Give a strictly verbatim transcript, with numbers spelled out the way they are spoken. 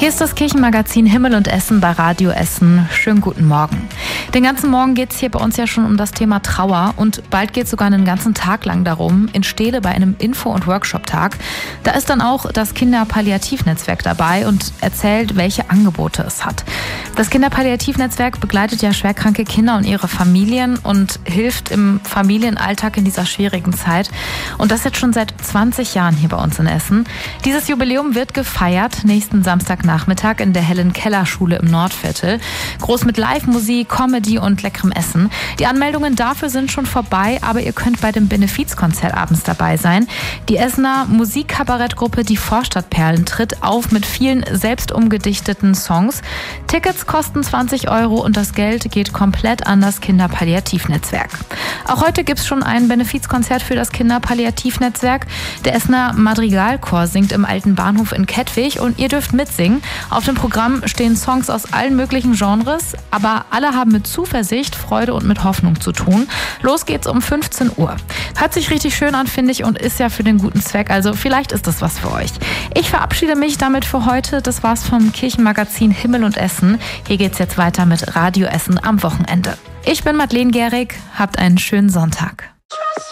Hier ist das Kirchenmagazin Himmel und Essen bei Radio Essen. Schönen guten Morgen. Den ganzen Morgen geht es hier bei uns ja schon um das Thema Trauer und bald geht es sogar einen ganzen Tag lang darum, in Stede bei einem Info- und Workshop-Tag. Da ist dann auch das Kinderpalliativnetzwerk dabei und erzählt, welche Angebote es hat. Das Kinderpalliativnetzwerk begleitet ja schwerkranke Kinder und ihre Familien und hilft im Familienalltag in dieser schwierigen Zeit. Und das jetzt schon seit zwanzig Jahren hier bei uns in Essen. Dieses Jubiläum wird gefeiert nächsten Samstagnachmittag in der Helen-Keller-Schule im Nordviertel. Groß mit Live-Musik, Comedy und leckerem Essen. Die Anmeldungen dafür sind schon vorbei, aber ihr könnt bei dem Benefizkonzert abends dabei sein. Die Essener Musikkabarettgruppe Die Vorstadtperlen tritt auf mit vielen selbst umgedichteten Songs. Tickets kosten zwanzig Euro und das Geld geht komplett an das Kinderpalliativnetzwerk. Auch heute gibt es schon ein Benefizkonzert für das Kinderpalliativnetzwerk. Der Essener Madrigalchor singt im alten Bahnhof in Kettwig und ihr dürft mitsingen. Auf dem Programm stehen Songs aus allen möglichen Genres, aber alle haben mit Zuversicht, Freude und mit Hoffnung zu tun. Los geht's um fünfzehn Uhr. Hört sich richtig schön an, finde ich, und ist ja für den guten Zweck, also vielleicht ist das was für euch. Ich verabschiede mich damit für heute. Das war's vom Kirchenmagazin Himmel und Essen. Hier geht's jetzt weiter mit Radio Essen am Wochenende. Ich bin Madeleine Gehrig, habt einen schönen Sonntag.